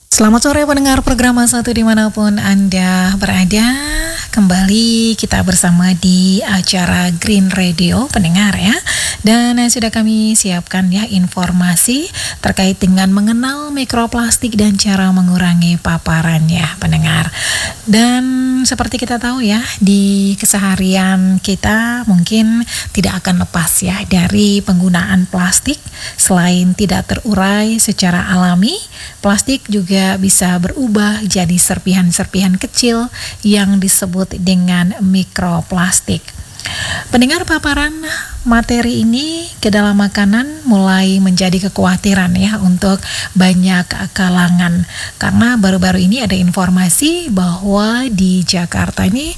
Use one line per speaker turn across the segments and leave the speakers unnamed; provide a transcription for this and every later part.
Selamat sore pendengar program satu dimanapun Anda berada. Kembali kita bersama di acara Green Radio pendengar ya. Dan sudah kami siapkan ya informasi terkait dengan mengenal mikroplastik dan cara mengurangi paparannya pendengar. Dan seperti kita tahu ya, di keseharian kita mungkin tidak akan lepas ya dari penggunaan plastik. Selain tidak terurai secara alami, plastik juga bisa berubah jadi serpihan-serpihan kecil yang disebut dengan mikroplastik. Pendengar, paparan materi ini ke dalam makanan mulai menjadi kekhawatiran ya untuk banyak kalangan, karena baru-baru ini ada informasi bahwa di Jakarta ini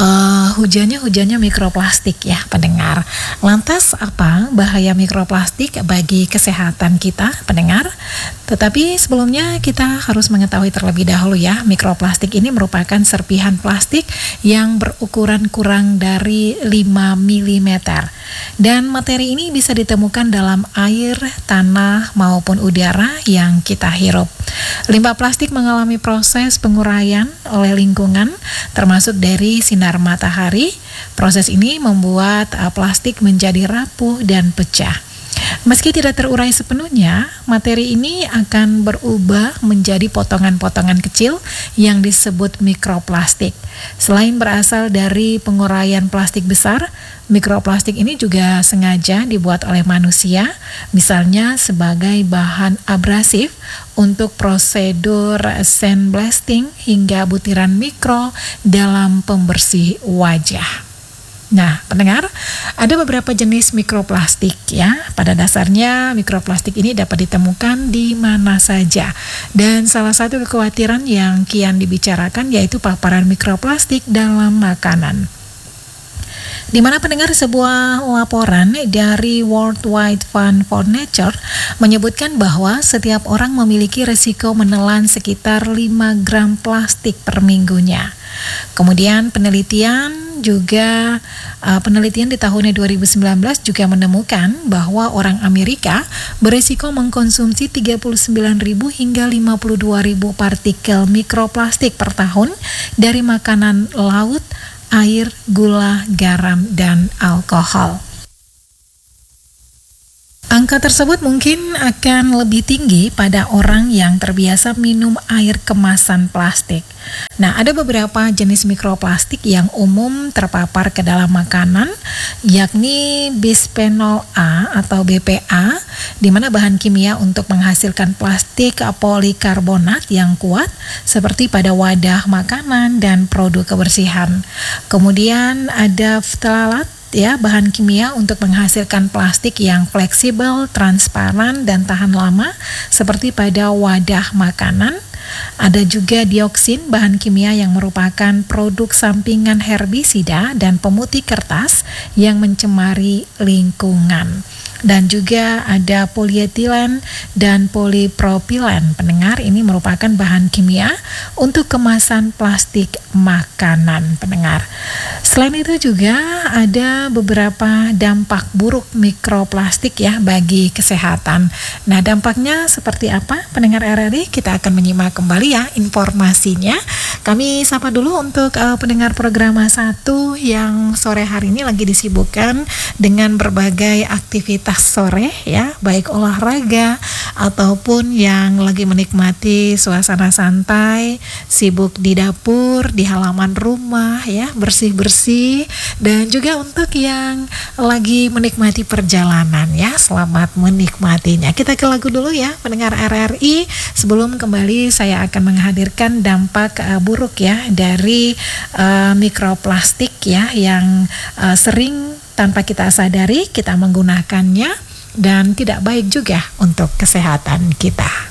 hujannya mikroplastik ya pendengar. Lantas apa bahaya mikroplastik bagi kesehatan kita pendengar? Tetapi sebelumnya kita harus mengetahui terlebih dahulu ya, mikroplastik ini merupakan serpihan plastik yang berukuran kurang dari 5 mm. Dan materi ini bisa ditemukan dalam air, tanah, maupun udara yang kita hirup. Limbah plastik mengalami proses penguraian oleh lingkungan, termasuk dari sinar matahari. Proses ini membuat plastik menjadi rapuh dan pecah. Meski tidak terurai sepenuhnya, materi ini akan berubah menjadi potongan-potongan kecil yang disebut mikroplastik. Selain berasal dari penguraian plastik besar, mikroplastik ini juga sengaja dibuat oleh manusia, misalnya sebagai bahan abrasif untuk prosedur sandblasting hingga butiran mikro dalam pembersih wajah. Nah, pendengar, ada beberapa jenis mikroplastik ya. Pada dasarnya mikroplastik ini dapat ditemukan di mana saja. Dan salah satu kekhawatiran yang kian dibicarakan yaitu paparan mikroplastik dalam makanan. Di mana pendengar, sebuah laporan dari World Wide Fund for Nature menyebutkan bahwa setiap orang memiliki risiko menelan sekitar 5 gram plastik per minggunya. Kemudian penelitian di tahun 2019 juga menemukan bahwa orang Amerika berisiko mengkonsumsi 39.000 hingga 52.000 partikel mikroplastik per tahun dari makanan laut, air, gula, garam, dan alkohol. Angka tersebut mungkin akan lebih tinggi pada orang yang terbiasa minum air kemasan plastik. Nah, ada beberapa jenis mikroplastik yang umum terpapar ke dalam makanan, yakni bisphenol A atau BPA, di mana bahan kimia untuk menghasilkan plastik polikarbonat yang kuat, seperti pada wadah makanan dan produk kebersihan. Kemudian ada phthalates, ya, bahan kimia untuk menghasilkan plastik yang fleksibel, transparan, dan tahan lama seperti pada wadah makanan. Ada juga dioksin, bahan kimia yang merupakan produk sampingan herbisida dan pemutih kertas yang mencemari lingkungan. Dan juga ada polietilen dan polipropilen. Pendengar, ini merupakan bahan kimia untuk kemasan plastik makanan pendengar. Selain itu juga ada beberapa dampak buruk mikroplastik ya bagi kesehatan. Nah, dampaknya seperti apa pendengar RRI? Kita akan menyimak kembali ya informasinya. Kami sapa dulu untuk pendengar program 1 yang sore hari ini lagi disibukkan dengan berbagai aktivitas sore ya, baik olahraga ataupun yang lagi menikmati suasana santai, sibuk di dapur, di halaman rumah ya, bersih-bersih, dan juga untuk yang lagi menikmati perjalanan ya, selamat menikmatinya. Kita ke lagu dulu ya pendengar RRI. Sebelum kembali saya akan menghadirkan dampak buruk ya dari mikroplastik ya yang sering tanpa kita sadari kita menggunakannya dan tidak baik juga untuk kesehatan kita.